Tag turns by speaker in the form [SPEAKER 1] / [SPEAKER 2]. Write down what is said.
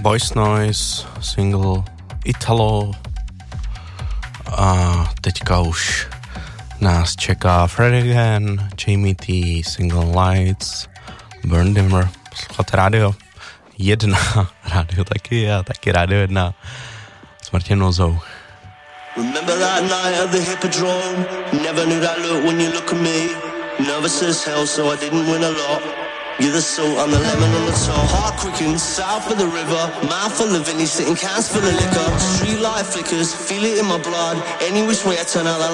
[SPEAKER 1] Boys Noise, single Italo a teďka už nás čeká Fred Again, Jamie T, single Lights, Burn Dimmer, posloucháte rádio 1, rádio taky a taky rádio 1 s Martinem Nozou.
[SPEAKER 2] Remember that night at the Hippodrome? Never knew that look when you look at me. Nervous as hell, so I didn't win a lot. You're the salt, I'm the lemon on the top. Heart quickens, south of the river. Mouth full of Vinny, sitting cans full of liquor. Street light flickers, feel it in my blood. Any which way I turn out, the